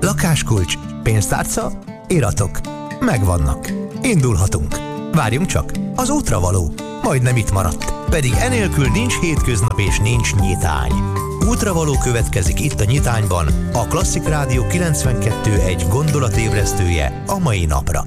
Lakáskulcs, pénztárca, iratok. Megvannak. Indulhatunk. Várjunk csak, az útra való. Majdnem itt maradt. Pedig enélkül nincs hétköznap és nincs nyitány. Útravaló következik itt a Nyitányban, a Klasszik Rádió 92.1 gondolatébresztője a mai napra.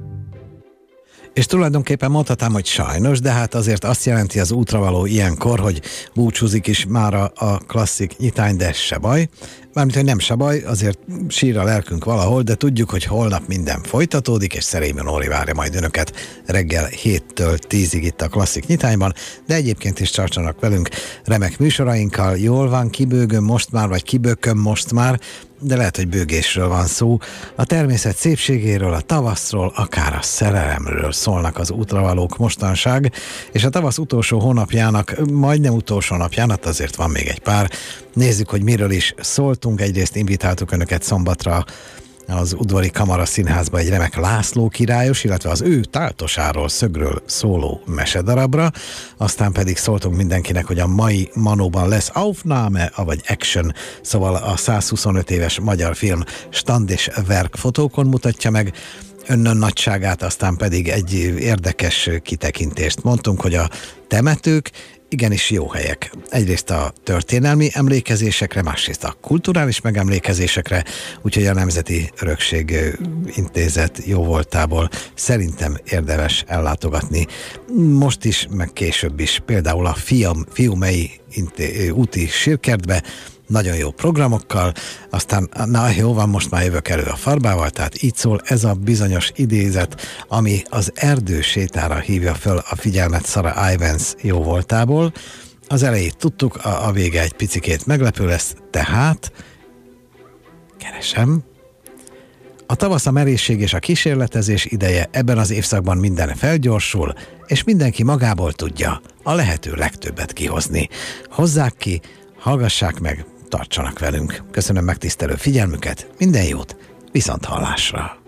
És tulajdonképpen mondhatám, hogy sajnos, de hát azért azt jelenti az útravaló ilyenkor, hogy búcsúzik is mára a Klasszik Nyitány, de se baj. Mármint, hogy nem se baj, azért sír a lelkünk valahol, de tudjuk, hogy holnap minden folytatódik, és Szerémi Nóri várja majd önöket reggel 7-től 10-ig itt a Klasszik Nyitányban, de egyébként is tartsanak velünk remek műsorainkkal. Jól van, kibőgöm most már, vagy kibököm most már, de lehet, hogy bőgésről van szó. A természet szépségéről, a tavaszról, akár a szerelemről szólnak az útravalók mostanság, és a tavasz utolsó hónapjának, majdnem utolsó napjának, azért van még egy pár. Nézzük, hogy miről is szóltunk. Egyrészt invitáltuk önöket szombatra az Udvari Kamara Színházba egy remek László királyos, illetve az ő táltosáról, szögről szóló mesedarabra. Aztán pedig szóltunk mindenkinek, hogy a mai Manóban lesz Aufnahme, vagy Action, szóval a 125 éves magyar film stand és verk fotókon mutatja meg önnön nagyságát, aztán pedig egy érdekes kitekintést mondtunk, hogy a temetők igenis jó helyek. Egyrészt a történelmi emlékezésekre, másrészt a kulturális megemlékezésekre, úgyhogy a Nemzeti Örökség Intézet jóvoltából szerintem érdemes ellátogatni. Most is, meg később is, például a Fiumei úti sírkertbe, nagyon jó programokkal, aztán na jó van, most már jövök elő a farbával, tehát így szól ez a bizonyos idézet, ami az erdő sétára hívja föl a figyelmet Sarah Ivens jóvoltából. Az elejét tudtuk, a vége egy picikét meglepő lesz, tehát keresem. A tavasz, a merészség és a kísérletezés ideje, ebben az évszakban minden felgyorsul, és mindenki magából tudja a lehető legtöbbet kihozni. Hozzák ki, hallgassák meg, tartsanak velünk. Köszönöm megtisztelő figyelmüket, minden jót, viszont hallásra!